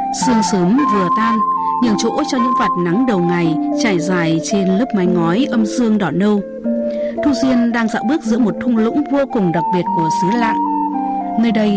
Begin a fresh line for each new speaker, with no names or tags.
Sương sớm vừa tan, nhường chỗ cho những vạt nắng đầu ngày trải dài trên lớp mái ngói âm dương đỏ nâu. Thu Duyên đang dạo bước giữa một thung lũng vô cùng đặc biệt của xứ Lạng. Nơi đây